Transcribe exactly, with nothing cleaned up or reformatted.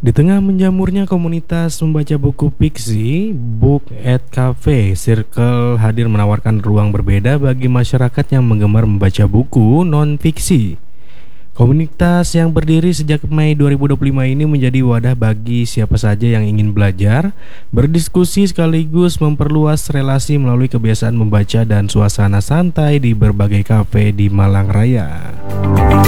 Di tengah menjamurnya komunitas membaca buku fiksi, Book at Cafe Circle hadir menawarkan ruang berbeda bagi masyarakat yang menggemar membaca buku non-fiksi. Komunitas yang berdiri sejak Mei dua ribu dua puluh lima ini menjadi wadah bagi siapa saja yang ingin belajar, berdiskusi sekaligus memperluas relasi melalui kebiasaan membaca dan suasana santai di berbagai kafe di Malang Raya.